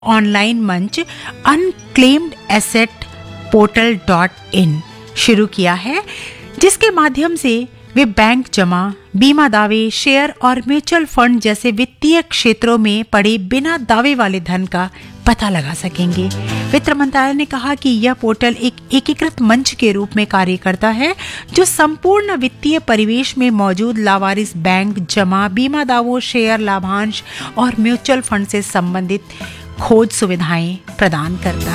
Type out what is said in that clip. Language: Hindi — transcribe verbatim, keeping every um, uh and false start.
ऑनलाइन मंच unclaimed asset portal dot in शुरू किया है, जिसके माध्यम से वे बैंक जमा, बीमा दावे, शेयर और म्यूचुअल फंड जैसे वित्तीय क्षेत्रों में पड़े बिना दावे वाले धन का पता लगा सकेंगे। वित्त मंत्रालय ने कहा कि यह पोर्टल एक एकीकृत मंच के रूप में कार्य करता है, जो संपूर्ण वित्तीय परिवेश में मौजूद लावारिस बैंक जमा, बीमा दावों, शेयर, लाभांश और म्यूचुअल फंड से संबंधित खोज सुविधाएं प्रदान करता है।